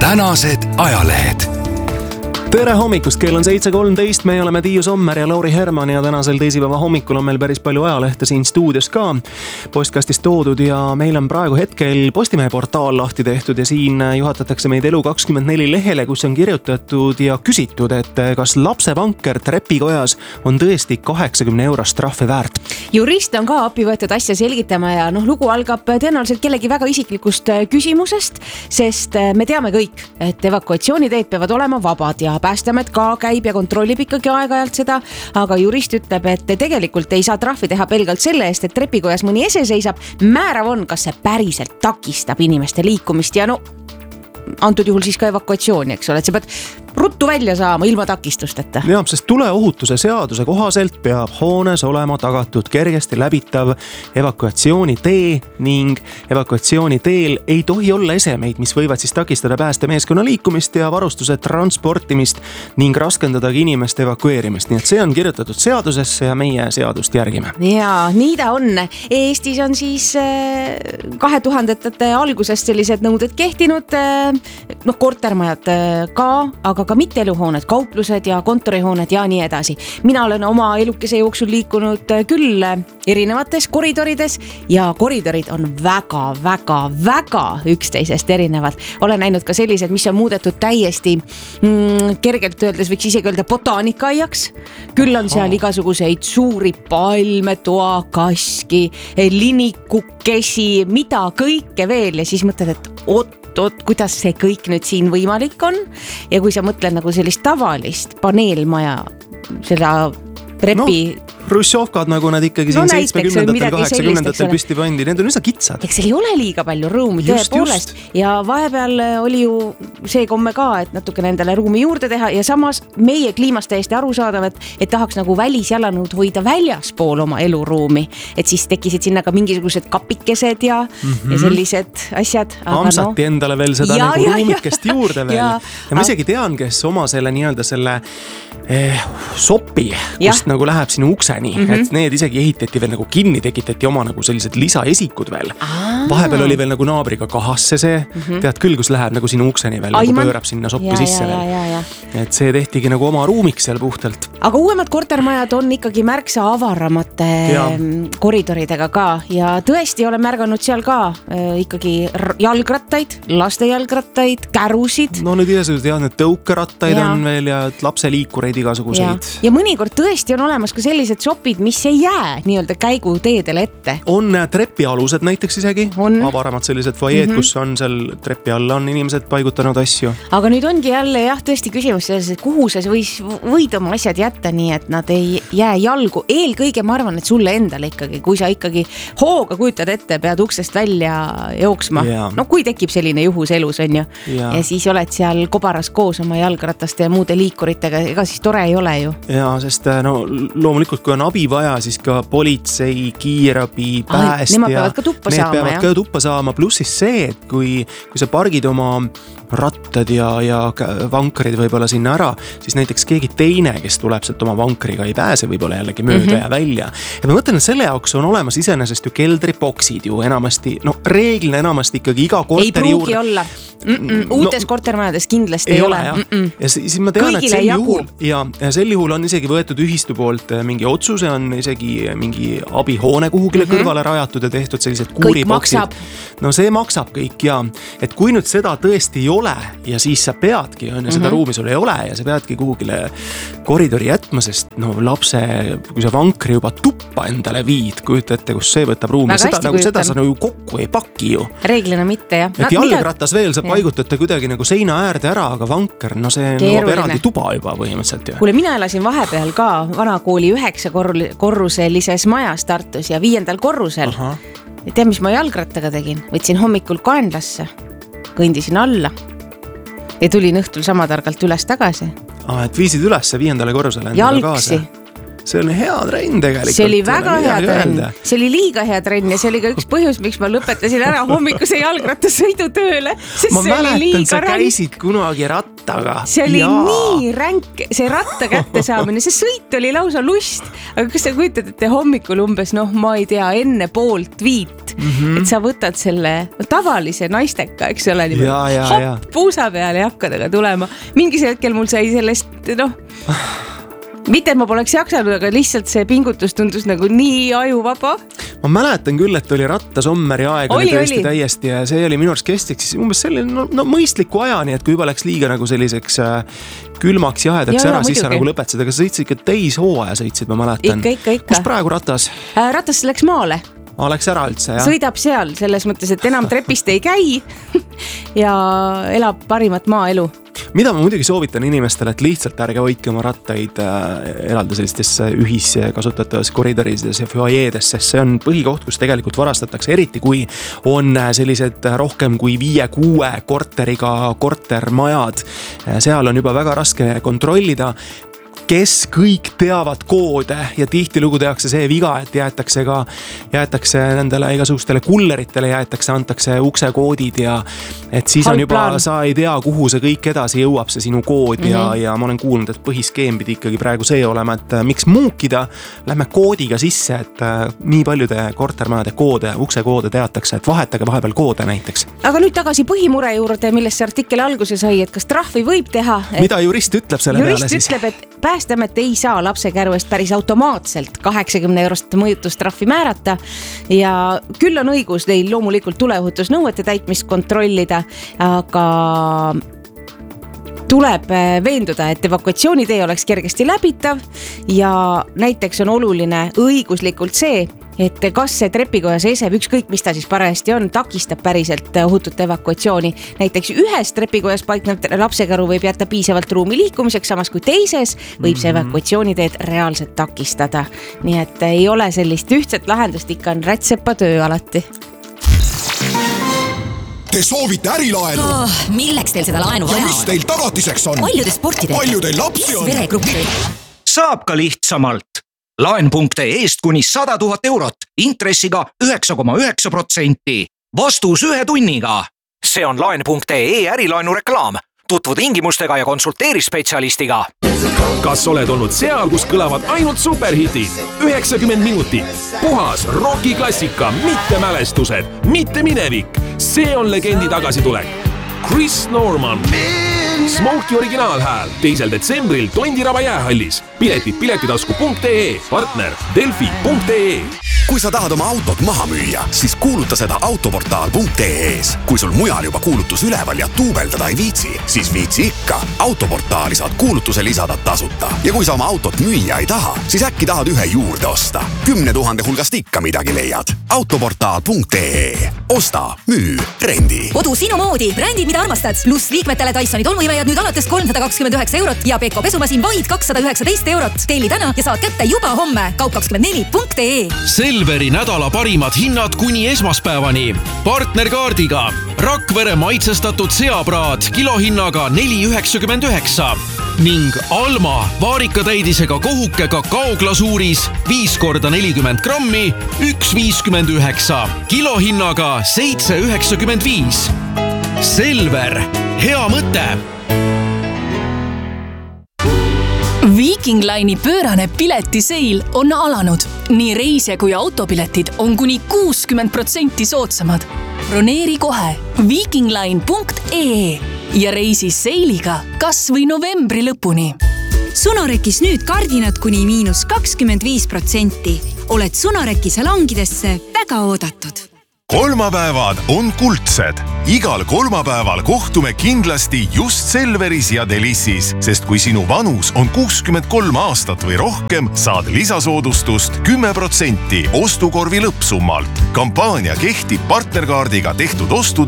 Tänased ajalehed. Tere hommikust, kell on 7.13, me oleme Tiiu Sommer ja Lauri Herman ja tänasel teisipäeva hommikul on meil päris palju ajalehte siin stuudios ka postkastist toodud ja meil on praegu hetkel Postimehe portaal lahti tehtud ja siin juhatatakse meid Elu24 lehele, kus on kirjutatud ja küsitud, et kas lapsevanker trepikojas on tõesti 80 € trahvi väärt. Jurist on ka appi võetud asja selgitama ja lugu algab tõenäoliselt kellegi väga isiklikust küsimusest, sest me teame kõik, et evakuatsiooniteed peavad olema vabad ja Päästeamet ka käib ja kontrollib ikkagi aeg-ajalt seda, aga jurist ütleb, et tegelikult ei saa trahvi teha pelgalt selle eest, et trepikojas mõni ese seisab. Määrav on, kas see päriselt takistab inimeste liikumist ja antud juhul siis ka evakuatsiooni, eks ole, et sa pead ruttu välja saama ilma takistusteta. Jah, sest tuleohutuse seaduse kohaselt peab hoones olema tagatud kergesti läbitav evakuatsioonitee ning evakuatsiooniteel ei tohi olla esemeid, mis võivad siis takistada päästemeeskonna liikumist ja varustuse transportimist ning raskendadagi inimeste evakueerimist. Nii et see on kirjutatud seadusesse ja meie seadust järgime. Ja nii ta on. Eestis on siis 2000-ndate algusest sellised nõuded kehtinud, kortermajad ka, aga ka mitteeluhooned, kauplused ja kontorihooned ja nii edasi. Mina olen oma elukese jooksul liikunud küll erinevates koridorides ja koridorid on väga üksteisest erinevad. Olen näinud ka sellised, mis on muudetud täiesti kergelt öeldes, võiks isegi öelda botaanikaaiaks. Küll on seal igasuguseid suuri palme, toakaski, linikukesi, mida kõike veel ja siis mõtled, et kuidas see kõik nüüd siin võimalik on ja kui sa mõtled nagu sellist tavalist paneelmaja, seda trepi... Hruštšovkad, nagu nad ikkagi siin 70-ndatel, 80-ndatel püsti pandi, need on üsna kitsad. Eks seal ei ole liiga palju ruumi, tõepoolest. Ja vahepeal oli ju see komme ka, et natuke nendele ruumi juurde teha ja samas meie kliimast täiesti arusaadav, et tahaks nagu välisjalanõud hoida väljaspool oma eluruumi. Et siis tekkisid sinna ka mingisugused kapikesed ja sellised asjad. Amsati endale veel seda nagu ruumikest juurde veel. Ja ma isegi tean, kes oma selle nii-öelda selle sopi, kust nagu läheb sinu ukseni, et need isegi ehitati veel nagu kinni, tekitati oma nagu sellised lisaesikud veel. Vahepeal oli veel nagu naabriga kahasse see, tead küll, kus läheb nagu sinu ukseni veel, nagu pöörab sinna soppi sisse veel. Et see tehtigi nagu oma ruumiks seal puhtalt. Aga uuemad kortermajad on ikkagi märksa avaramate koridoridega ka ja tõesti olen märganud seal ka ikkagi jalgrattaid, laste jalgrattaid, kärusid. No nüüd igasugused need tõukerattaid on veel ja lapseliikureid igasuguseid. Ja mõnikord tõesti on olemas ka sellised sopid, mis ei jää nii-öelda käiguteedele ette. On trepialused näiteks isegi, avaramad sellised foajeed, kus on seal trepi alla on inimesed paigutanud asju. Aga nüüd ongi jälle tõesti küsimus selles, et kuhu sa võid oma asjad jätta nii, et nad ei jää jalgu. Eelkõige ma arvan, et sulle endale ikkagi, kui sa ikkagi hooga kujutad ette, pead uksest välja jooksma. No kui tekib selline juhus elus on ju. Ja siis oled seal kobaras koos oma jalgrataste ja muude liikuritega, ega siis tore ei ole ju. Ja, sest loomulikult, kui on abi vaja, siis ka politsei, kiirabi, päästja. Nemad peavad ka tuppa saama. Need peavad ka tuppa saama, pluss siis see, et kui sa pargid oma rattad ja vankrid võib-olla sinna ära, siis näiteks keegi teine, kes tuleb sealt oma vankriga, ei pääse võib-olla jällegi mööda ja välja. Ja ma mõtlen, et selle jaoks on olemas iseenesest ju keldriboksid ju enamasti, reeglina enamasti ikkagi iga korteri juurde. Ei pruugi olla. Uutes kortermajades kindlasti ei ole. Ja siis ma tean, et sel juhul on isegi võetud ühistu poolt mingi otsuse, on isegi mingi abihoone kuhugile kõrvale rajatud ja tehtud sellised kuuriboksid. No see maksab kõik ja et kui nüüd seda tõesti ei ole ja siis sa peadki, seda ruumi sul ei ole ja sa peadki kuhugile koridori jätma, sest lapse, kui sa vankri juba tuppa endale viid, kujuta ette, kus see võtab ruumi, seda sa nagu kokku ei paki ju. Reeglina mitte, jah. Et jalgratas veel sa paigutate kuidagi nagu seina äärde ära, aga vanker, see nõuab eraldi tuba juba põhimõtteliselt ju. Kuule, mina elasin vahepeal ka vanakooli 9-korruselises majas Tartus ja 5. korrusel. Tea, mis ma jalgrattaga tegin? Võtsin hommikul kaenlasse, kõndisin alla ja tulin õhtul sama targalt üles tagasi. Et viisid üles 5. korrusele jalgsi. see oli hea trenn tegelikult. See oli väga hea trenn, see oli liiga hea trenn ja see oli ka üks põhjus, miks ma lõpetasin ära hommikuse jalgrattasõidu tööle, sest ma mäletan, sa käisid kunagi rattaga. See oli nii ränk, see ratta kätte saamine, see sõit oli lausa lust, aga kas sa kujutad, et hommikul umbes, ma ei tea, enne 4:30, et sa võtad selle tavalise naisteka, eks ole, hopp puusa peale ja hakkad aga tulema. Mingis hetkel mul sai sellest, mitte et ma poleks jaksanud, aga lihtsalt see pingutus tundus nagu nii ajuvaba. Ma mäletan küll, et oli rattasommeri aeg oli tõesti täiesti ja see oli minu arust kestiks siis umbes selline mõistliku ajani, et kui juba läks liiga nagu selliseks külmaks jahedaks ära, siis sa nagu lõpetasid, aga sa sõitsid ikka täishooaja sõitsid, ma mäletan. Ikka. Kus praegu ratas? Ratas läks maale. Läks ära üldse, jah? Sõidab seal, selles mõttes, et enam trepist ei käi ja elab parimat maaelu. Mida ma muidugi soovitan inimestele, et lihtsalt ärge hoidke oma rattaid eralda sellistesse ühiskasutatavas koridorides ja fuajeedes, sest see on põhikoht, kus tegelikult varastatakse, eriti kui on sellised rohkem kui 5-6 korteriga kortermajad. Seal on juba väga raske kontrollida, kes kõik teavad koode ja tihtilugu tehakse see viga, et jäetakse nendele igasugustele kulleritele, antakse uksekoodid ja et siis on juba, sa ei tea, kuhu see kõik edasi jõuab, see sinu kood ja ma olen kuulnud, et põhiskeem pidi ikkagi praegu see olema, et miks muukida, lähme koodiga sisse, et nii paljude kortermajade koode, uksekoode teatakse, et vahetage vahepeal koode näiteks. Aga nüüd tagasi põhimure juurde, millest see artikkel alguse sai, et kas trahvi võib teha? Mida jurist ütleb selle peale siis? Jurist ütleb, et Päästeamet ei saa lapsekäru eest päris automaatselt 80 eurost mõjutustrahvi määrata ja küll on õigus neil loomulikult tuleohutusnõuete täitmist kontrollida, aga tuleb veenduda, et evakuatsioonitee oleks kergesti läbitav ja näiteks on oluline õiguslikult see, et kas see trepikoja seeseb, ükskõik mis ta siis parajasti on, takistab päriselt ohutut evakuatsiooni. Näiteks ühes trepikojas paiknev lapsekäru võib jätta piisavalt ruumi liikumiseks, samas kui teises võib see evakuatsiooniteed reaalselt takistada. Nii et ei ole sellist ühtset lahendust, ikka on rätsepa töö alati. Te soovite ärilaenu? Milleks teil seda laenu vaja on? Ja mis teil tagatiseks on? Palju te sporti teete? Palju teil lapsi on? Veregruppi. Saab ka lihtsamalt. Laen.eest kuni 100 000 eurot, intressiga 9,9%. Vastus 1 tunniga. See on laen.ee ärilaenu reklaam. Tutvu tingimustega ja konsulteeri spetsialistiga. Kas oled olnud seal, kus kõlavad ainult superhitid? 90 minutit. Puhas rockiklassika, mitte mälestused, mitte minevik. See on legendi tagasitulek. Chris Norman. Smokey originaalhääl 2. detsembril Tondiraba jäähallis. Piletid piletitasku.ee, partner delfi.ee. Kui sa tahad oma autot maha müüa, siis kuuluta seda autoportaal.ee-s. Kui sul mujal juba kuulutus üleval ja tuubeldada ei viitsi, siis viitsi ikka. Autoportaali saad kuulutuse lisada tasuta. Ja kui sa oma autot müüa ei taha, siis äkki tahad ühe juurde osta. 10 000 hulgast ikka midagi leiad. Autoportaal.ee. Osta, müü, rendi. Kodu sinu moodi, brändid, mida armastad. Plus liikmetele Dysoni tolmuimejad nüüd alates 329 eurot ja Pekko pesumasin vaid 219 eurot. Telli täna ja saad kätte juba homme. Kaup24.ee. Selveri nädala parimad hinnad kuni esmaspäevani. Partnerkaardiga Rakvere maitsestatud seapraad kilohinnaga 4,99 ning Alma vaarikatäidisega kohuke kakaoglasuuris 5x40 grammi 1,59 kilohinnaga 7,95. Selver, hea mõte! Viking Line'i pöörane piletiseil on alanud. Nii reisija kui autopiletid on kuni 60% soodsamad. Broneeri kohe vikingline.ee ja reisi seiliga kas või novembri lõpuni. Sonorekis nüüd kardinad kuni -25%. Oled Sonoreki salongidesse väga oodatud. Kolmapäevad on kuldsed. Igal kolmapäeval kohtume kindlasti just Selveris ja Delissis, sest kui sinu vanus on 63 aastat või rohkem, saad lisasoodustust 10% ostukorvi lõppsummalt. Kampaania kehtib partnerkaardiga tehtud ostud